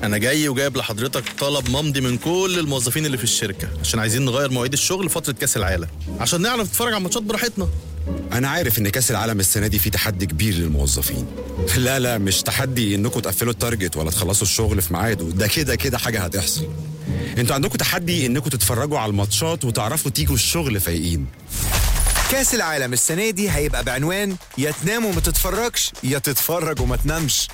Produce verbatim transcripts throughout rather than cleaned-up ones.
انا جاي وجايب لحضرتك طلب ممضي من كل الموظفين اللي في الشركه عشان عايزين نغير مواعيد الشغل فتره كاس العالم عشان نعرف نتفرج على الماتشات براحتنا. انا عارف ان كاس العالم السنه دي فيه تحدي كبير للموظفين. لا لا مش تحدي انكم تقفلوا التارجت ولا تخلصوا الشغل في ميعاده، ده كده كده حاجه هتحصل. انتوا عندكم تحدي انكم تتفرجوا على الماتشات وتعرفوا تيجوا الشغل فايقين. كاس العالم السنة دي هيبقى بعنوان يا تنام وما تتفرجش يا تتفرج وما تنامش.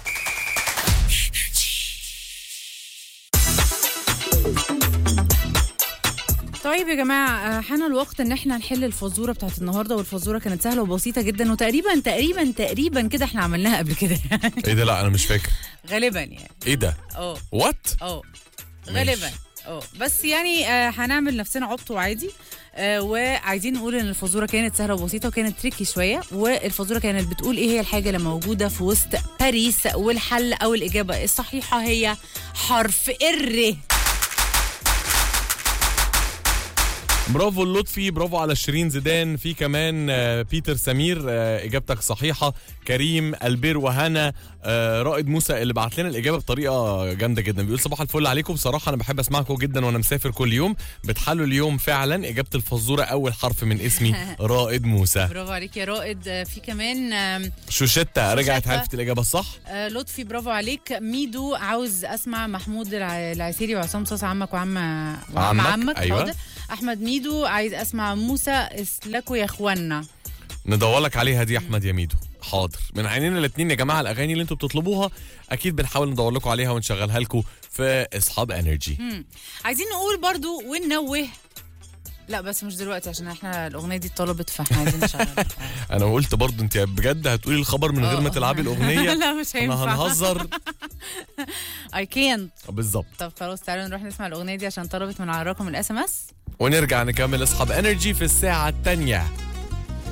طيب يا جماعة، حان الوقت ان احنا نحل الفزورة بتاعت النهاردة، والفزورة كانت سهلة وبسيطة جدا، وتقريبا تقريبا تقريبا كده احنا عملناها قبل كده. ايه ده؟ لا انا مش فاكر غالبا يعني. ايه ده؟ اه وات؟ اه غالبا اه بس يعني آه هنعمل نفسنا عبط وعادي. آه وعايزين نقول ان الفزوره كانت سهله وبسيطه وكانت تريكي شويه، والفزوره كانت بتقول ايه هي الحاجه اللي موجوده في وسط باريس، والحل او الاجابه الصحيحه هي حرف الر. برافو اللطفي، برافو على شيرين زيدان، في كمان آه بيتر سمير، آه اجابتك صحيحه. كريم البير وهنا، آه رائد موسى اللي بعت لنا الاجابه بطريقه جامده جدا، بيقول صباح الفل عليكم، بصراحه انا بحب اسمعكم جدا وانا مسافر كل يوم، بتحلوا اليوم فعلا. اجابه الفزوره اول حرف من اسمي رائد موسى. برافو عليك يا رائد. آه في كمان آه شوشتة رجعت عرفت الاجابه الصح. آه لطفي برافو عليك. ميدو عاوز اسمع محمود العسيري وعصام صاصا عمك وعم وعم عمك. أيوة. حاضر. احمد ميدو عايز اسمع موسى اسلكوا يا اخوانا. ندورلك عليها دي يا احمد يا ميدو. حاضر، من عينينا الاثنين يا جماعه. الاغاني اللي انتوا بتطلبوها اكيد بنحاول ندور لكم عليها ونشغلها لكم في اصحاب انرجي. عايزين نقول برضو وننوه، لا بس مش دلوقتي عشان احنا الاغنيه دي اتطلبت فاحنا عايزين نشغلها. انا قلت برضو انت بجد هتقولي الخبر من غير ما تلعبي الاغنيه؟ لا مش هينفع، انا هنهزر. I can't. بالظبط. طب خلاص تعالوا نروح نسمع الاغنيه دي عشان طلبت من على الرقم الاس ام اس، ونرجع نكمل اصحاب انرجي في الساعه الثانيه.